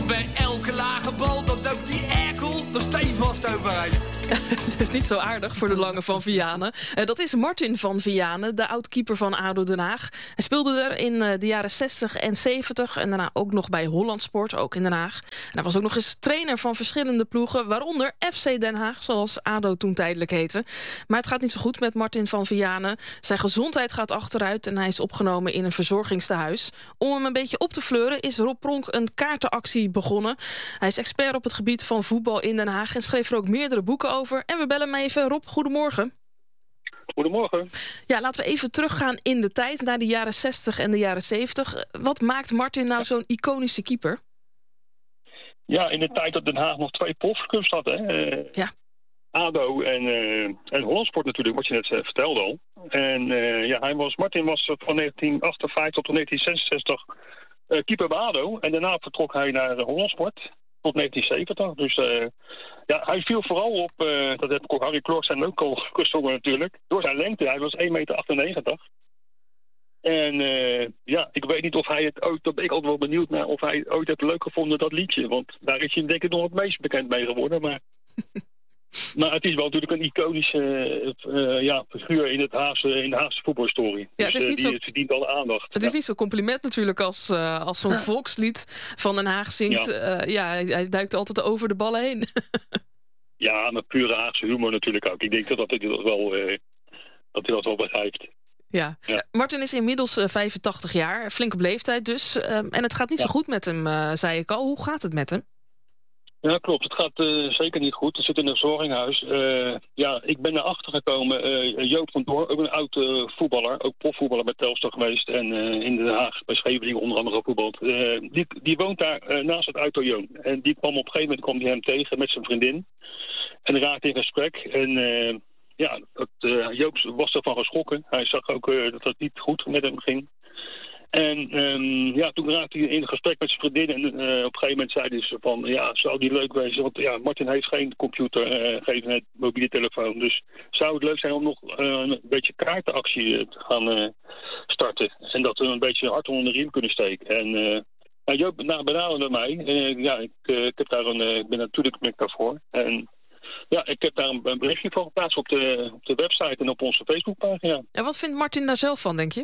Want bij elke lage bal, dat loopt die erkel er stevast overheen. Het is niet zo aardig voor de lange Van Vianen. Dat is Martin van Vianen, de oud-keeper van ADO Den Haag. Hij speelde er in de jaren 60 en 70... en daarna ook nog bij Hollandsport, ook in Den Haag. En hij was ook nog eens trainer van verschillende ploegen... waaronder FC Den Haag, zoals ADO toen tijdelijk heette. Maar het gaat niet zo goed met Martin van Vianen. Zijn gezondheid gaat achteruit en hij is opgenomen in een verzorgingstehuis. Om hem een beetje op te fleuren is Rob Pronk een kaartenactie begonnen. Hij is expert op het gebied van voetbal in Den Haag... en schreef er ook meerdere boeken over. En we bellen hem even. Rob, goedemorgen. Goedemorgen. Ja, laten we even teruggaan in de tijd, naar de jaren 60 en de jaren 70. Wat maakt Martin nou zo'n iconische keeper? Ja, in de tijd dat Den Haag nog 2 profclubs had, hè. Ja. ADO en Hollandsport natuurlijk, wat je net vertelde al. En Martin was van 1958 tot 1966 keeper bij ADO. En daarna vertrok hij naar Hollandsport tot 1970. Dus hij viel vooral op, dat heb ik ook Harry Klok zijn ook al gezongen natuurlijk, door zijn lengte. Hij was 1,98 meter. En ik weet niet of hij het ooit, dat ben ik altijd wel benieuwd naar, of hij ooit heeft leuk gevonden, dat liedje. Want daar is hij denk ik nog het meest bekend mee geworden. Maar het is wel natuurlijk een iconische figuur in de Haagse voetbalhistorie. Ja, dus het verdient alle aandacht. Het is niet zo'n compliment natuurlijk als zo'n volkslied van Den Haag zingt. Ja. Hij duikt altijd over de ballen heen. Ja, met pure Haagse humor natuurlijk ook. Ik denk dat hij dat wel begrijpt. Ja. Martin is inmiddels 85 jaar, flink op leeftijd dus. En het gaat niet zo goed met hem, zei ik al. Hoe gaat het met hem? Ja, klopt. Het gaat zeker niet goed. Hij zit in een verzorginghuis. Ik ben erachter gekomen. Joop van Doorn, ook een oud voetballer. Ook profvoetballer bij Telstar geweest. En in Den Haag bij Scheveningen onder andere gevoetbald. Die woont daar naast het Auto Joon. En die kwam op een gegeven moment hem tegen met zijn vriendin. En raakte in gesprek. En Joop was ervan geschrokken. Hij zag ook dat het niet goed met hem ging. En toen raakte hij in gesprek met zijn vriendin en op een gegeven moment zei ze van, zou die leuk wezen? Want Martin heeft geen computer, geen mobiele telefoon. Dus zou het leuk zijn om nog een beetje kaartenactie te gaan starten. En dat we een beetje hard onder de riem kunnen steken. En Joop benaderde mij. Ik ben natuurlijk daarvoor. En ik heb daar een berichtje van geplaatst op de website en op onze Facebookpagina. En wat vindt Martin daar zelf van, denk je?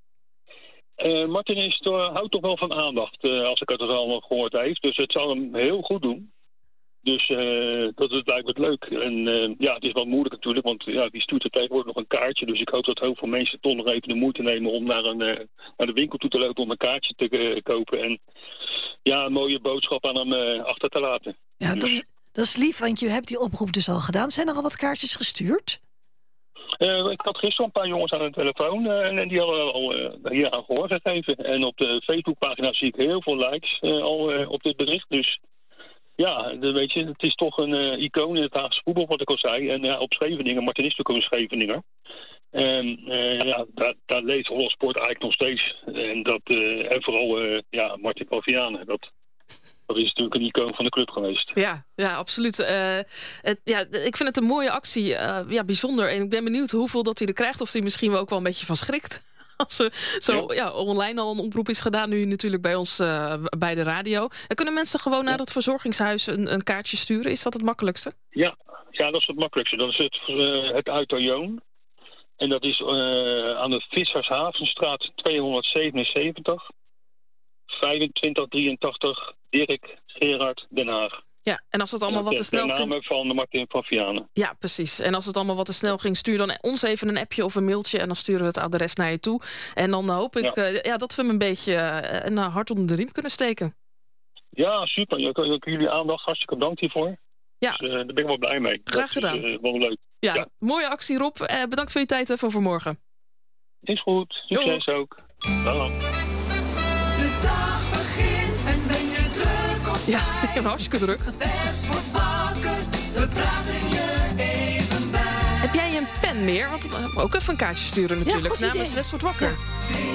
Martin houdt toch wel van aandacht, als ik het al nog gehoord heeft. Dus het zou hem heel goed doen. Dus dat lijkt me leuk. En het is wel moeilijk natuurlijk, want die stuurt er tegenwoordig nog een kaartje. Dus ik hoop dat heel veel mensen toch nog even de moeite nemen om naar de winkel toe te lopen om een kaartje te kopen. En een mooie boodschap aan hem achter te laten. Ja, dat is lief, want je hebt die oproep dus al gedaan. Zijn er al wat kaartjes gestuurd? Ik had gisteren een paar jongens aan de telefoon en die hadden al hier aan gehoor gegeven. En op de Facebookpagina zie ik heel veel likes al op dit bericht. Dus weet je, het is toch een icoon in het Haagse voetbal, wat ik al zei. En op Scheveningen, Martin is natuurlijk ook een Scheveninger. En daar leeft Hollandsport eigenlijk nog steeds. En vooral Martin van Vianen, dat is natuurlijk een icoon van de club geweest. Ja, absoluut. Ik vind het een mooie actie. Bijzonder. En ik ben benieuwd hoeveel dat hij er krijgt. Of hij misschien ook wel een beetje van schrikt. Als er online al een oproep is gedaan. Nu natuurlijk bij ons bij de radio. En kunnen mensen gewoon naar dat verzorgingshuis een kaartje sturen? Is dat het makkelijkste? Ja, dat is het makkelijkste. Dat is het Auto Joon. En dat is aan de Vissershavenstraat 277. 2583 Dirk Gerard Den Haag. Ja, en als het allemaal wat te snel ging... De namen van Martin van Vianen. Ja, precies. En als het allemaal wat te snel ging, stuur dan ons even een appje of een mailtje... en dan sturen we het adres naar je toe. En dan hoop ik dat we hem een beetje een hart onder de riem kunnen steken. Ja, super. Jullie aandacht, hartstikke bedankt hiervoor. Ja. Dus, daar ben ik wel blij mee. Graag gedaan. Dat is wel leuk. Ja, mooie actie Rob. Bedankt voor je tijd voor vanmorgen. Is goed. Succes ook. Dag. De dag begint en ben je druk of ik ben hartstikke druk. West wordt wakker, we praten je even bij. Heb jij een pen meer? Want ook even een kaartje sturen natuurlijk. Ja, namens West wordt wakker. Ja.